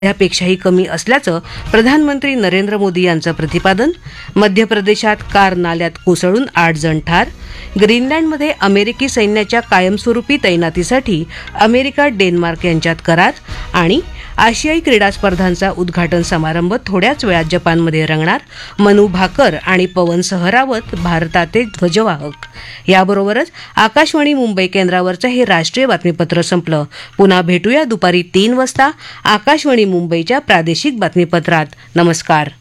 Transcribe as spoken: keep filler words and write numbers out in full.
त्यापेक्षाही कमी असल्याचं प्रधानमंत्री नरेंद्र मोदी यांचं प्रतिपादन. मध्य प्रदेशात कार नाल्यात कोसळून आठ जण ठार. ग्रीनलँडमध्ये अमेरिकी सैन्याच्या कायमस्वरूपी तैनातीसाठी अमेरिका डेन्मार्क यांच्यात करार. आणि आशियाई क्रीडा स्पर्धांचा उद्घाटन समारंभ थोड्याच वेळात जपानमध्ये रंगणार. मनू भाकर आणि पवन सहरावत भारताचे ध्वजवाहक. याबरोबरच आकाशवाणी मुंबई केंद्रावरचं हे राष्ट्रीय बातमीपत्र संपलं. पुन्हा भेटूया दुपारी तीन वाजता आकाशवाणी मुंबईच्या प्रादेशिक बातमीपत्रात. नमस्कार.